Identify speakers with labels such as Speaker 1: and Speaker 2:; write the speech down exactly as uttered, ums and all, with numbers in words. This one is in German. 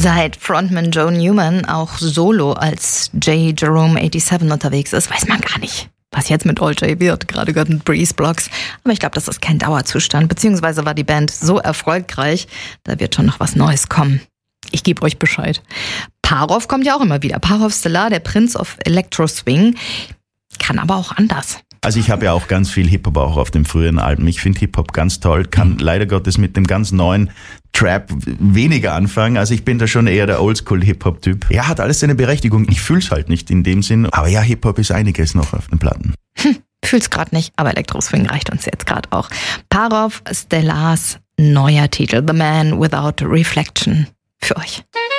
Speaker 1: Seit Frontman Joe Newman auch solo als J. Jerome siebenundachtzig unterwegs ist, weiß man gar nicht, was jetzt mit Old J wird. Gerade gehört mit Breeze Blocks. Aber ich glaube, das ist kein Dauerzustand. Beziehungsweise war die Band so erfolgreich, da wird schon noch was Neues kommen. Ich gebe euch Bescheid. Parov kommt ja auch immer wieder. Parov Stelar, der Prince of Electro Swing, kann aber auch anders.
Speaker 2: Also ich habe ja auch ganz viel Hip-Hop auch auf den früheren Alben. Ich finde Hip-Hop ganz toll, kann leider Gottes mit dem ganz neuen Trap weniger anfangen. Also ich bin da schon eher der Oldschool-Hip-Hop-Typ. Ja, hat alles seine Berechtigung. Ich fühl's halt nicht in dem Sinn. Aber ja, Hip-Hop ist einiges noch auf den Platten.
Speaker 1: Hm, fühl's gerade nicht, aber Elektro-Swing reicht uns jetzt gerade auch. Parov Stellars neuer Titel, The Man Without Reflection, für euch.